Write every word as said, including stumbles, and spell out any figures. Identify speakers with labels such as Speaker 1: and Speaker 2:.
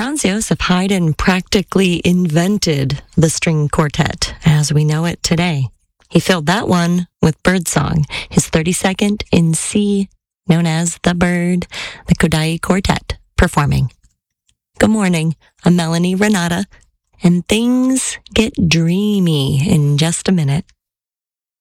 Speaker 1: Franz Josef Haydn practically invented the string quartet as we know it today. He filled that one with Birdsong, his thirty-second in C, known as The Bird, the Kodály Quartet, performing. Good morning, I'm Melanie Renata, and things get dreamy in just a minute.